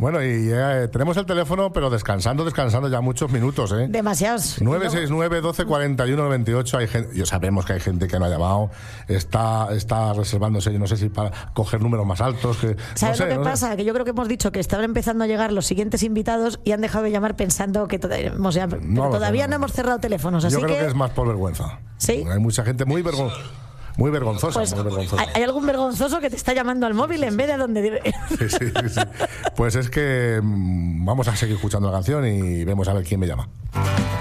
Bueno, y tenemos el teléfono, pero descansando ya muchos minutos, ¿eh? Demasiados. 969 12 41 98. Hay gente, yo sabemos que hay gente que no ha llamado, está reservándose, yo no sé si para coger números más altos. ¿Sabes no sé, lo que pasa? Que yo creo que hemos dicho que estaban empezando a llegar los siguientes invitados y han dejado de llamar pensando que todavía no hemos cerrado teléfonos. Así yo creo que es más por vergüenza. ¿Sí? Hay mucha gente muy vergonzosa. Muy vergonzosa, pues, muy vergonzosa. ¿Hay algún vergonzoso que te está llamando al móvil en vez de a donde debe? Sí. Pues es que vamos a seguir escuchando la canción y vemos a ver quién me llama.